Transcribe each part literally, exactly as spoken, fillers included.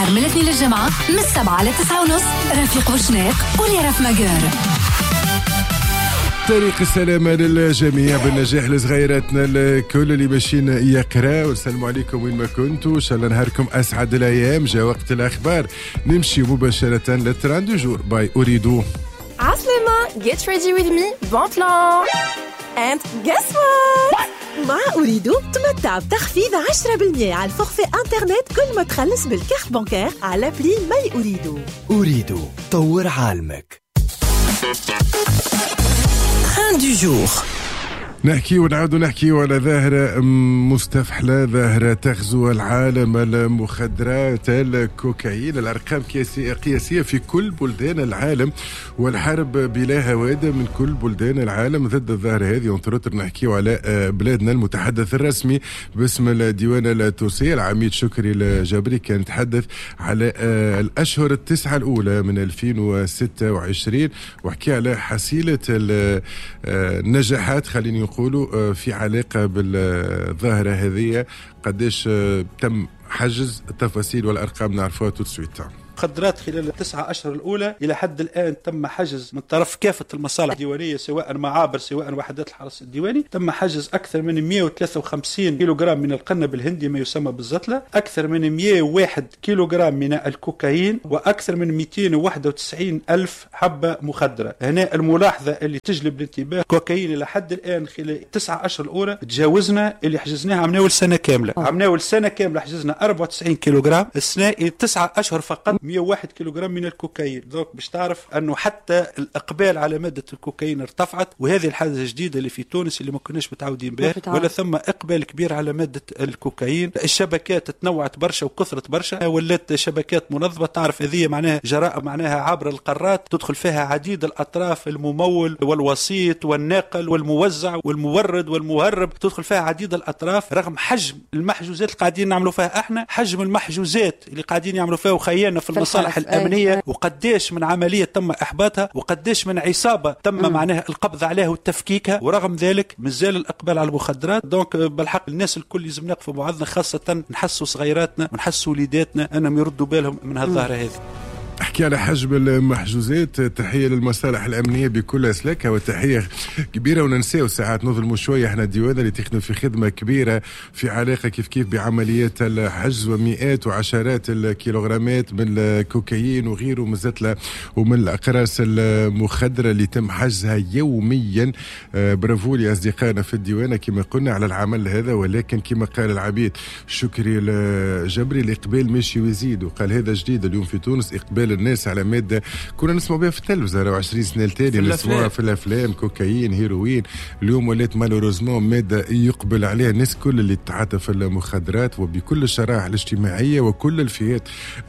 نهار من الاثنين للجمعة من السبعة لتسعة ونص. رفيق بوشناق وليرف مجار. طريق السلامة للجميع بالنجاح لصغيراتنا الكل اللي ماشيين يقرا. والسلام عليكم وين ما كنتوا، ان شاء الله نهاركم اسعد الايام. جا وقت الاخبار، نمشي مباشرة للتران دو جور باي أريدو. عسلامة، get ready with me, bon plan. And guess what؟ مع أريدو تمتع بتخفيض عشرة بالمئة على الفورفي انترنت كل ما تخلص بالكارت بانكير على بلي ماي أريدو. أريدو طور عالمك. تران دو جور. نحكي ونعود نحكي على ظاهرة مستفحلة، ظاهرة تغزو العالم، المخدرات، الكوكايين. الأرقام قياسية في كل بلدان العالم، والحرب بلا هوادة من كل بلدان العالم ضد الظاهرة هذه. ونطرطر نحكي على بلادنا. المتحدث الرسمي باسم الديوان التونسية العميد شكري الجبري كان يتحدث على الأشهر التسعة الأولى من ألفين وستة وعشرين، وحكي على حصيلة النجاحات خليني يقولوا في علاقة بالظاهرة هذه. قديش تم حجز التفاصيل والأرقام نعرفوها تسويت. مخدرات خلال التسعة أشهر الأولى إلى حد الآن تم حجز من طرف كافة المصالح الديوانية، سواء معابر سواء وحدات الحرس الديواني. تم حجز أكثر من مئة وثلاثة وخمسين كيلوغرام من القنب الهندي ما يسمى بالزتلة، أكثر من مئة وواحد كيلوغرام من الكوكايين، وأكثر من مئتين وواحد وتسعين ألف حبة مخدرة. هنا الملاحظة اللي تجلب الانتباه، كوكايين إلى حد الآن خلال التسعة أشهر الأولى تجاوزنا اللي حجزناها عمناول سنة كاملة. عمناول سنة كاملة حجزنا أربعة وتسعين كيلوغرام، السنة تسعة أشهر فقط مئة وواحد كيلوغرام من الكوكايين. دوك باش تعرف انه حتى الاقبال على ماده الكوكايين ارتفعت، وهذه الحاجه جديده اللي في تونس اللي ما كناش متعودين بها، ولا ثم اقبال كبير على ماده الكوكايين. الشبكات تنوعت برشا وكثرت برشا، ولات شبكات منظمه. تعرف هذه معناها جرائم معناها عبر القارات، تدخل فيها عديد الاطراف، الممول والوسيط والناقل والموزع والمورد والمهرب، تدخل فيها عديد الاطراف. رغم حجم المحجوزات اللي قاعدين نعملوا فيها احنا، حجم المحجوزات اللي قاعدين يعملوا فيها وخيانا في المصالح الأمنية، وقديش من عملية تم إحباطها، وقديش من عصابة تم م. معناها القبض عليها وتفكيكها. ورغم ذلك مازال الإقبال على المخدرات. دونك بالحق الناس الكل لازم نقفوا بعضنا، خاصة نحسوا صغيراتنا ونحسوا وليداتنا أنهم يردوا بالهم من هالظاهرة هذه. احكي على حجم المحجوزات. تحيه للمصالح الامنيه بكل اسلاكها، وتحيه كبيره. وننساو ساعات نظلموا شويه احنا الديوان اللي تخدم في خدمه كبيره في علاقه كيف كيف بعمليات الحجز، ومئات وعشرات الكيلوغرامات من الكوكايين وغيره من الزتله ومن الاقراص المخدره اللي تم حجزها يوميا. برافو لي اصدقائنا في الديوان كما قلنا على العمل هذا. ولكن كما قال العبيد شكري الجبري، الاقبال ماشي ويزيد، وقال هذا جديد اليوم في تونس، اقبال الناس على مادة كنا نسمع بها في التلفزة راه عشرين سنة التالي نسمعها في الأفلام، كوكايين، هيروين. اليوم ولات مالوروزمون مادة يقبل عليها الناس كل اللي تتعاطى في المخدرات، وبكل الشرائح الاجتماعية وكل الفئات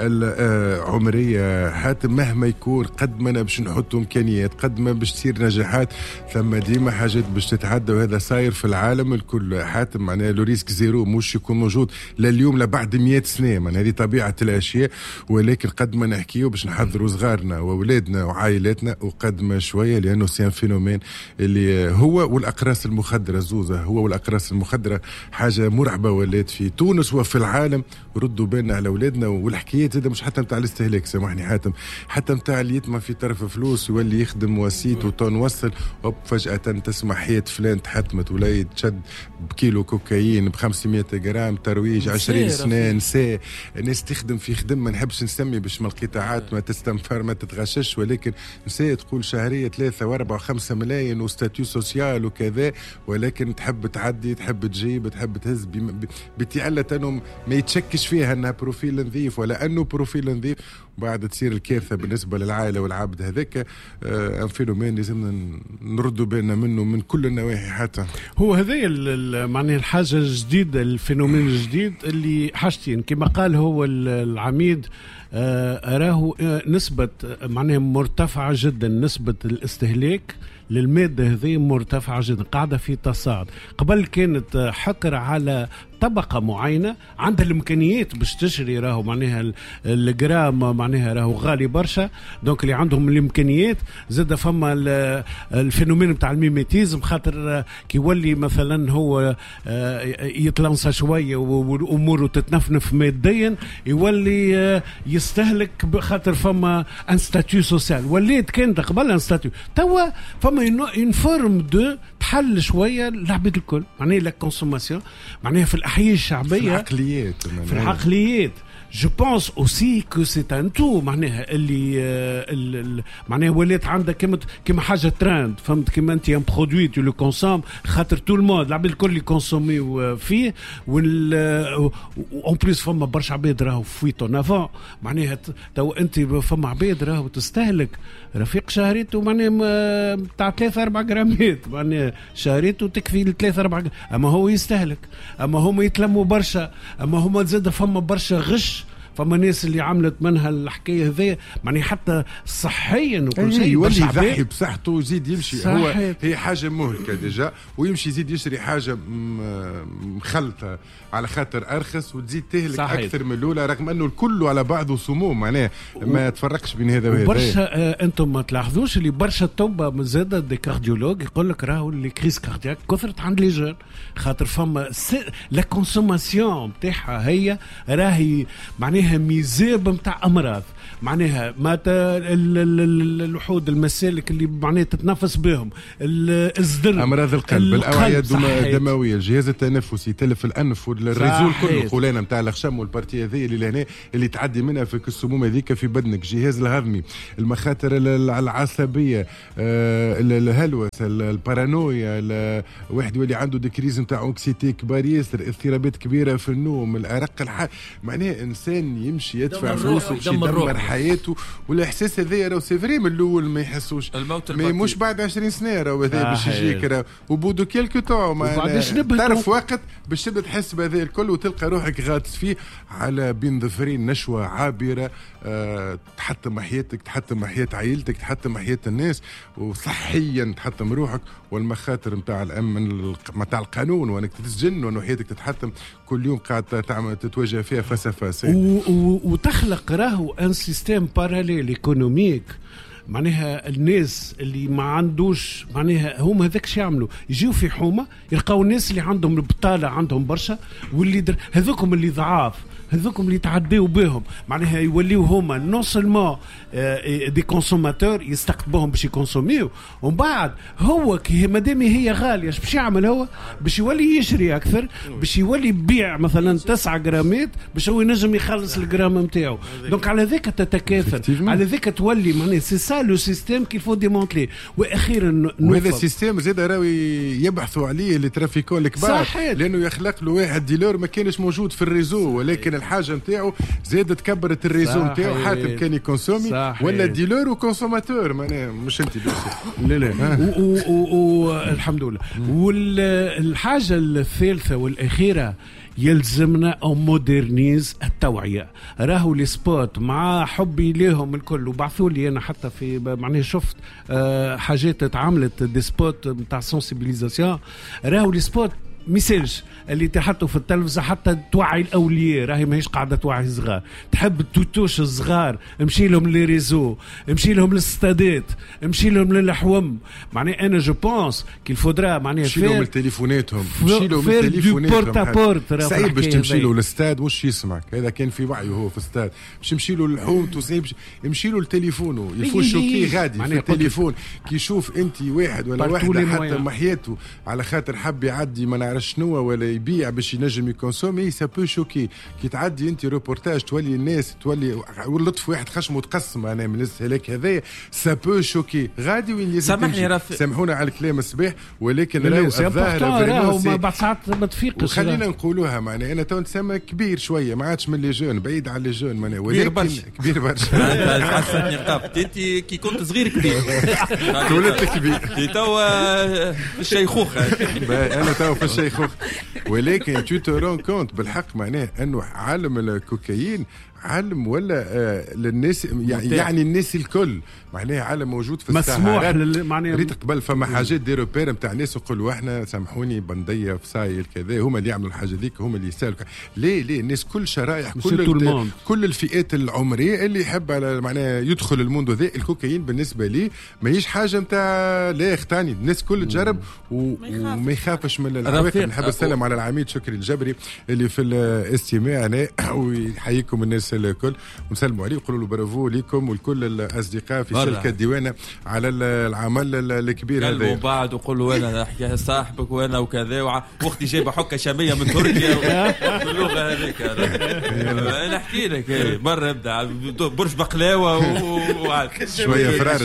العمرية. حتى مهما يكون قد ما باش نحطوا إمكانيات، قد ما باش تصير نجاحات، ثم ديما حاجات باش تتعدى، وهذا صاير في العالم الكل. حتى معناها لو ريسك زيرو مش يكون موجود لا اليوم لا بعد مئة سنة، من هذه طبيعة الأشياء. ولكن قد ما نحكي باش نحذروا صغارنا واولادنا وعائلاتنا وقد ما شويه، لانه سي ان فينومين اللي هو والاقراص المخدره زوزه، هو والاقراص المخدره حاجه مرعبه ولات في تونس وفي العالم. ردوا بالنا على اولادنا. والحكايات هذا مش حتى نتاع الاستهلاك، سامحني حاتم، حتى نتاع اللي يتم في طرف فلوس يولي يخدم وسيط وطن وصل، وب فجاه تسمع حياه فلان تحتمت ولا يتشد بكيلو كوكايين ب خمسمئة جرام ترويج عشرين سنه. نساء الناس تخدم في خدم ما نحبش نسمي باش ما القطاعات ما تستنفر ما تتغشش، ولكن نساء تقول شهرية ثلاثة واربعة وخمسة ملايين وستاتيو سوسيال وكذا، ولكن تحب تعدي، تحب تجيب، تحب تهز بتعلة انهم ما يتشكش فيها انها بروفيل نظيف ولا انه بروفيل نظيف. بعد تصير الكارثة بالنسبة للعائلة والعبد. هذاك آه فينومين لازمنا نردوا بالنا منه من كل النواحي. حتى هو هذا معناه الحاجة الجديدة، الفينومين الجديد اللي حاجتين كما قال هو العميد. أراه نسبة معناها مرتفعة جدا، نسبة الاستهلاك للمادة هذه مرتفعة جدا، قاعدة في تصاعد. قبل كانت حكر على طبقة معينة عندها الإمكانيات باش تشري، راهو معناها الجرام معناها راهو غالي برشا، دونك اللي عندهم الإمكانيات. زاد فما الفينومين متاع الميميتيزم، خاطر كي يولي مثلا هو يتلنصى شوية وأموره تتنفنف ماديا، يولي يستهلك خاطر فما ان ستاتيو سوسيال. وليت كانت قبل ان ستاتيو، توا فما اون فورم دو تحل شوية العباد الكل، معناها لا كونسوماسيون معناها في الأحياء الشعبية، في العقليات في العقليات. Je pense aussi que c'est un tout معناها اللي معناها ولات عندها كما كما حاجة ترند، فهمت؟ كما انت ان برودوي تو لو كونسوم، خاطر تو الموند العباد الكل يكونسوميو فيه، وال اون بليس فما برشا عباد راهو فويتو نافون، معناها تو انت فما عباد راهو تستهلك رفيق شهريته معناها تاع ثلاثة أربعة جرامات، معناها شهريته تكفي لثلاثة أربعة، أما هو يستهلك، أما هم يتلموا برشا، أما هم زاد فما برشا غش، فما ناس اللي عملت منها الحكايه هذه معني حتى صحيا وكل شيء يولي يضحي بصحته ويزيد يمشي صحيح. هو هي حاجه مهلكه ديجا، ويمشي يزيد يشري حاجه مخلطه على خاطر ارخص وتزيد تهلك صحيح. اكثر من الاولى، رغم انه الكل على بعضه سموم، معناه ما تفرقش بين هذا وهذا. برشا آه انتم ما تلاحظوش اللي برشا توبه زاده دي كارديولوج يقول لك راهو لي كريس كاردياك كثرت عند لي جون، خاطر فما لا كونسوماسيون نتاعها هي راهي معناها ميزاب نتاع امراض، معناها مات الوحود المسالك اللي معناها تتنفس بهم، الزدر، امراض القلب، الاوعيه الدمويه، الجهاز التنفسي، تلف الانف والريزول كله خلانه نتاع الخشم والبارتي هذه اللي لهنا اللي تعدي منها في السموم هذيك في بدنك، الجهاز الهضمي، المخاطر العصبيه، آه الهلوس، البارانويا، واحد يولي عنده ديكريز نتاع انكسيتي كبار ياسر، اضطرابات كبيره في النوم، الارق الح... معناها انسان يمشي يدفع فلوسه باش يدمر حياته، والاحساس هذا راهو سي فري من الاول ما يحسوش، مي مش بعد عشرين سنه راهو هذا باش يجيك وبودو كيلكو تو تعرف وقت باش تبدا تحس بهذا الكل وتلقى روحك غاطس فيه على بين ظفرين نشوه عابره، أه تحطم حياتك، تحطم حياه عائلتك، تحطم حياه الناس، وصحيا تحطم روحك، والمخاطر نتاع الامن نتاع القانون، وانك تتسجن وانه حياتك تتحطم كل يوم قاعد تعمل تتواجه فيها فاس فاس، وتخلق راهو ان سيستيم باراليل ايكونوميك. معناها الناس اللي ما عندوش معناها هم هذاك شو يعملوا، يجيوا في حومه يلقاو الناس اللي عندهم البطاله عندهم برشا، واللي هذوكم اللي ضعاف هذوكم اللي تعديوا بهم معناها يوليوا هما نون سولمون دي كونسوماتور يستقطبوهم باش يكونسوميو، ومن بعد هو كي مادام هي غاليه اش باش يعمل؟ هو باش يولي يشري اكثر، باش يولي يبيع مثلا تسعة جرامات باش هو ينجم يخلص الجرام نتاعو. دونك على ذاك تتكاثر، على ذاك تولي معناها سي سا لو سيستيم كيل فو ديمونتلي. واخيرا وهذا السيستيم زاد راهو يبحثوا عليه لي ترافيكون الكبار، لانه يخلق له واحد ديلور ما كانش موجود في الريزو، ولكن الحاجه نتاعو زادت كبرت الريزو نتاعو، حاتم كان يكونسومي ولا ديلور وكونسوماتور، معناها مش انت لا لا والحمد لله. والحاجه الثالثه والاخيره يلزمنا أو مودرنيز التوعية. راهو لي سبوت مع حبي ليهم الكل، وبعثوا لي أنا حتى في معناه شفت آه حاجات اتعملت دي سبوت متاع سنسيبيليزاسيون. راهو لي سبوت ميساج اللي تحطوا في التلفزة حتى توعي الأولياء، راهي ماهيش قاعدة توعي الصغار، تحب توتوش الصغار، امشي لهم لي ريزو، امشي لهم للستادات، امشي لهم للحوم. معناه أنا جو بونس كيل فودرا معناه امشي لهم لتليفوناتهم، امشي لهم لتليفوناتهم، صعيب باش تمشي له للستاد وش يسمعك، هذا كان في وعيه هو في الستاد، باش يمشي له للحوم صعيب، امشي له لتليفونه، يفوت شوكي غادي في التليفون كي يشوف أنت واحد ولا واحدة حتى محياته على خاطر حب يعدي ما نعرف شنو ولا يبيع باش ينجم يكونسومي، سا بو شوكي. كي تعدي انت روبورتاج تولي الناس تولي واللطف واحد خشمه تقسم انا من السلاك هذايا، سا بو شوكي غادي وين لازم سامحني رف... سامحونا على الكلام الصباح، ولكن راهو الظاهر راهو ما بعد ساعات ما تفيقش. وخلينا نقولوها معناها انا تو نسمى كبير شويه، ما عادش من لي جون، بعيد على لي جون معناها، ولكن كبير برشا كبير برشا حسيتني رقبت انت كي كنت صغير كبير ولدت كبير كي توا في الشيخوخه انا تو في شيخوخ. ولكن تو تورون كونت بالحق معناه انه عالم الكوكايين عالم ولا آه للناس يعني, يعني الناس الكل معناه عالم موجود في مسموح الساحات. معناه ريت قبل فما حاجات ديروا بير نتاع ناس يقولوا احنا سامحوني بنديه في سايل كذا هما اللي يعملوا الحاجه ذيك هما اللي يسالوا. ليه ليه الناس كل شرائح كل كل الفئات العمريه اللي يحب على معناه يدخل الموند ذا. الكوكايين بالنسبه لي ماهيش حاجه نتاع لا ثاني الناس كل تجرب وما يخافش من العواقب. نحب نسلم على العميد شكري الجبري اللي في الاستماع هنا ويحييكم الناس الكل ونسلموا عليه ونقولوا له برافو ليكم والكل الاصدقاء في شركه ديوانه على العمل الكبير هذا. ومن بعد وقولوا انا نحكي صاحبك وانا وكذا واختي جايبه حكه شاميه من تركيا باللغه هذيك. انا احكي لك مره ابدا برج بقلاوه شويه فرارش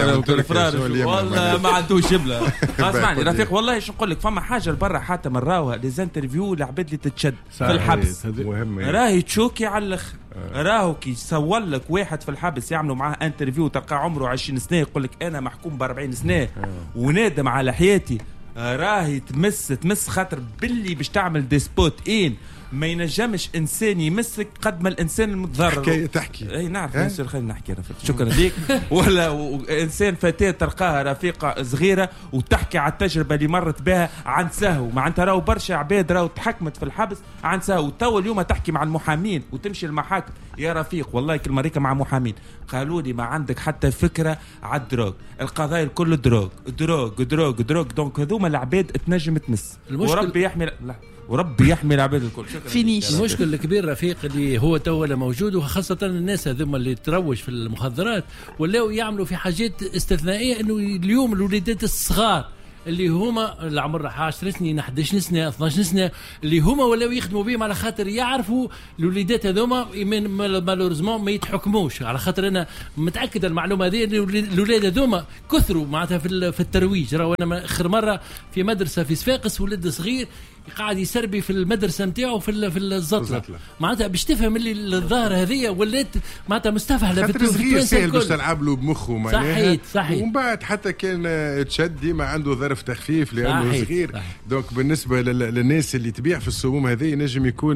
للبيع والله ما عندوش جبله. اسمعني رفيق والله ايش نقول لك فما حاجه لبرا حتى من راوها ليزانترفيو العباد اللي تتشد في الحبس راهي تشوكي على الاخر. راهو كي يسول لك واحد في الحبس يعملوا معاه انترفيو تلقى عمره عشرين سنه يقول لك انا محكوم بأربعين سنه ونادم على حياتي. راهي تمس تمس خاطر باللي باش تعمل ديسبوت ان ما ينجمش انسان يمسك قد ما الانسان المتضرر. حكايه تحكي اي نعرف ناس خلينا نحكي رفيق شكرا ليك. ولا انسان فتاه تلقاها رفيقه صغيره وتحكي على التجربه اللي مرت بها عن سهو معناتها راهو برشا عباد راهو تحكمت في الحبس عن سهو وتو اليوم تحكي مع المحامين وتمشي المحاكم. يا رفيق والله كل مريكه مع محامين قالوا لي ما عندك حتى فكره على الدروغ. القضايا الكل دروغ دروغ دروغ دروغ دونك هذوما العباد تنجم تمس وربي يحمي لا وربي يحمي العباد الكل. فينيش المشكل الكبير رفيق اللي هو تولا موجود وخاصة الناس هذوما اللي تروج في المخدرات ولاو يعملوا في حاجات استثنائية. انه اليوم الوليدات الصغار اللي هما العمر عشر سنين احد عشر سنه اثناش سنه اللي هما ولاو يخدموا بهم على خاطر يعرفوا الوليدات هذوما مالوريزمون ما يتحكموش. على خاطر انا متاكد المعلومه هذه ان الاولاد هذوما كثروا معناتها في في الترويج. راهو انا اخر مره في مدرسه في صفاقس ولد صغير قاعد يسربي في المدرسه نتاعو في في الزطله معناتها باش تفهم اللي الظاهره هذه ولات معناتها مستفحله في الصغير سهل باش تلعب له بمخه معناها صحيح صحيح. ومن بعد حتى كان تشد ديما عنده ظرف تخفيف لانه صحيح صغير صحيح. دونك بالنسبه للناس اللي تبيع في السموم هذه ينجم يكون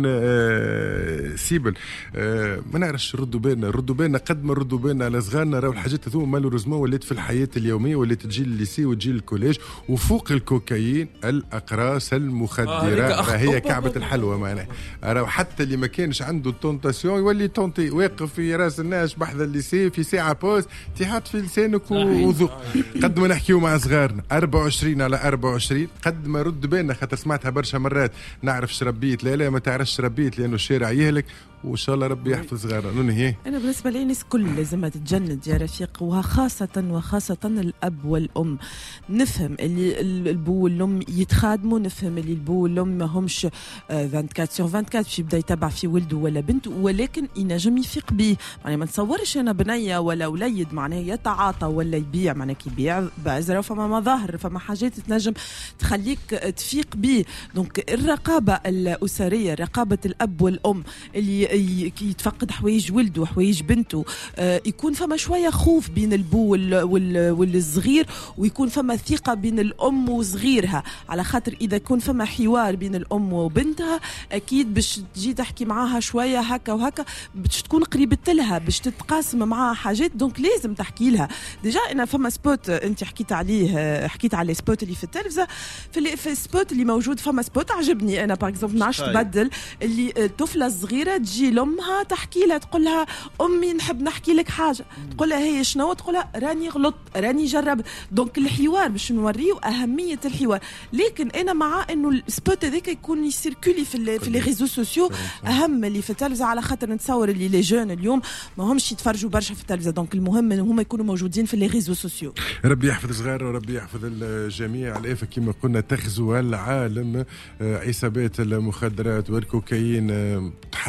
آه سيبل. آه ما نعرفش ردوا بالنا ردوا بالنا قد ما ردوا بالنا على صغارنا. راهو الحاجات هذوما مالوريزمون ولات في الحياه اليوميه ولات تجي الليسي وتجي الكوليج. وفوق الكوكايين الاقراص المخدرات هي كعبة الحلوى معناها. راهو حتى اللي ما كانش عنده التونتاسيون يولي تونتي واقف في راس الناس بحذا الليسي في ساعة بوز تحط في لسانك وذوق. قد ما نحكيو مع صغارنا أربعة وعشرين على أربعة وعشرين قد ما رد بالنا خاطر سمعتها برشا مرات نعرف شربيت لا لا ما تعرفش شربيت لأنه الشارع يهلك وإن شاء الله ربي يحفظ صغارنا. ننهي أنا بالنسبة لي الناس كل لازم تتجند يا رفيق وخاصة وخاصة الأب والأم. نفهم اللي البو والأم يتخادموا نفهم اللي البو والأم ما همش أربعة وعشرين سور أربعة وعشرين باش يبدا يتبع في ولده ولا بنته ولكن ينجم يفيق به. يعني ما نتصورش أنا بنية ولا وليد معناه يتعاطى ولا يبيع معناه كيبيع بعزرة فما مظاهر فما حاجات تنجم تخليك تفيق به. دونك الرقابة الأسرية رقابة الأب والأم اللي يتفقد حوايج ولده وحوايج بنته آه يكون فما شويه خوف بين البو وال وال والصغير ويكون فما ثقه بين الام وصغيرها. على خاطر اذا كون فما حوار بين الام وبنتها اكيد باش تجي تحكي معاها شويه هكا وهكا باش تكون قريبه لها باش تتقاسم معاها حاجات. دونك لازم تحكي لها ديجا. انا فما سبوت انت حكيت عليه حكيت على سبوت اللي في التلفزه في, في السبوت اللي موجود فما سبوت عجبني انا باغ اكزومبل نعرفش تبدل اللي طفله صغيره تجي لامها تحكي لها تقول لها امي نحب نحكي لك حاجه تقول لها هي شنو تقول لها راني غلط راني جربت. دونك الحوار باش نوريو اهميه الحوار. لكن انا مع انه السبوت هذاك يكون يسيركولي في في لي ريزو سوسيو اهم اللي في التلفزه على خاطر نتصور اللي لي جون اليوم ما همش يتفرجوا برشا في التلفزه. دونك المهم ان هما يكونوا موجودين في لي ريزو سوسيو. ربي يحفظ صغار وربي يحفظ الجميع. الافه كما قلنا تغزو العالم عصابات المخدرات والكوكايين تحاول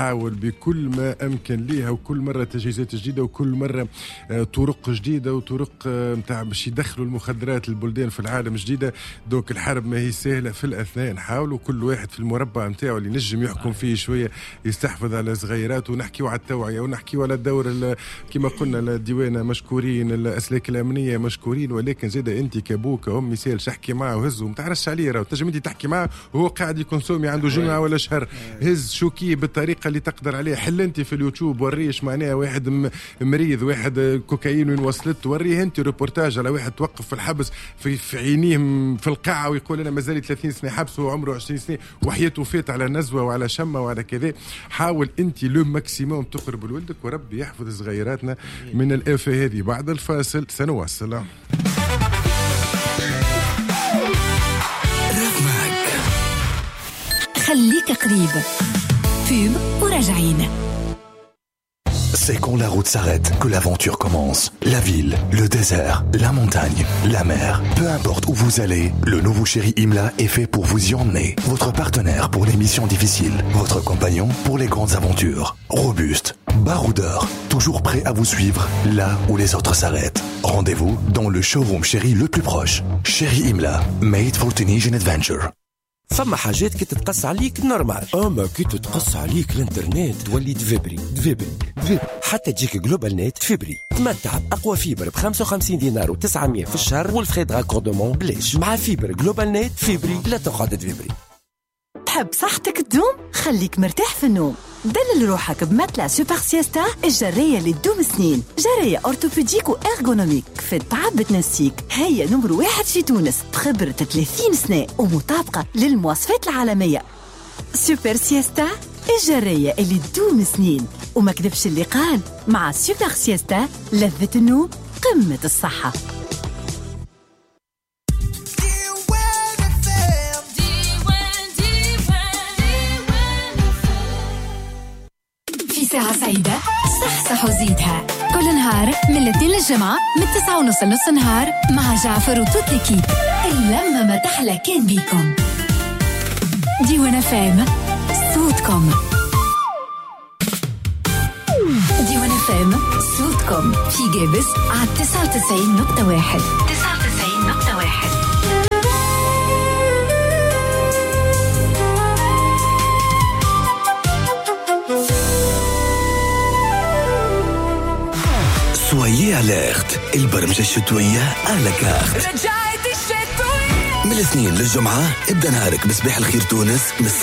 بكل ما أمكن ليها، وكل مرة تجهيزات جديدة، وكل مرة طرق جديدة وطرق متاع باش يدخلوا المخدرات للبلدان في العالم جديدة. دوك الحرب ما هي سهلة، في الأثناء نحاولوا كل واحد في المربع متاعه اللي نجم يحكم فيه شوية يستحفظ على صغيرات، ونحكيوا على التوعية، ونحكيوا على الدور كما قلنا الديوانة مشكورين، الأسلاك الأمنية مشكورين، ولكن زاد أنت كابوك أم مثال احكي معه وهزه، ما تعرفش عليه، راه تنجم أنت تحكي معه وهو قاعد يكونسومي عنده جمعة ولا شهر، هز شوكي بالطريقة اللي تقدر عليه. حل أنت في اليوتيوب وريش معناها واحد مريض، واحد كوكايين وين وصلت، وريه أنت ريبورتاج على واحد توقف في الحبس في, في عينيه في القاعة ويقول أنا مازالي ثلاثين سنة حبس وعمره عشرين سنة وحياته فات على نزوة وعلى شمة وعلى كذا. حاول أنت لو ماكسيموم تقرب لولدك، وربي يحفظ صغيراتنا من الآفة هذه. بعد الفاصل سنواصل. خليك قريب فيب وراجعين. C'est quand la route s'arrête que l'aventure commence. La ville, le désert, la montagne, la mer. Peu importe où vous allez, le nouveau Chéri Imla est fait pour vous y emmener. Votre partenaire pour les missions difficiles. Votre compagnon pour les grandes aventures. Robuste, baroudeur, toujours prêt à vous suivre là où les autres s'arrêtent. Rendez-vous dans le showroom Chéri le plus proche. Chéri Imla, made for teenage and adventure. فما حاجات كي تتقص عليك نورمال، اما كي تتقص عليك الانترنت تولي تفبري تفبري تفبري. حتى تجيك جلوبال نت فيبري، تمتع بأقوى فيبر ب خمسة وخمسين دينار وتسعمية في الشهر، والفري دراكوردمون بلاش. مع فيبر جلوبال نت فيبري لا تقعد تفبري. تحب صحتك تدوم؟ خليك مرتاح في النوم. دلل روحك بمتلا سوبر سيستا، الجرية اللي تدوم سنين، جرية أورتوبيديك وإرغونوميك في التعب بتنسيك. هي نمر واحد في تونس بخبرة ثلاثين سنة ومطابقة للمواصفات العالمية. سوبر سيستا، الجرية اللي تدوم سنين. وما كذبش اللي قال، مع سوبر سيستا لذة النوم قمة الصحة. ساعة سعيدة صح وزيدها كل نهار من الاثنين للجمعة من التسعة ونص لنص نهار مع جعفر وتوت ليكيب. اللمة ما تحلى كان بيكم. ديوان فام صوتكم، ديوان فام صوتكم في جابس على تسعة وتسعين نقطة واحد تسعة وتسعين نقطة واحد. Soyez alerte, البرمجة الشتوية على كارت. رجعت الشتوية من الاثنين للجمعة ابدأ نهارك بصباح الخير تونس من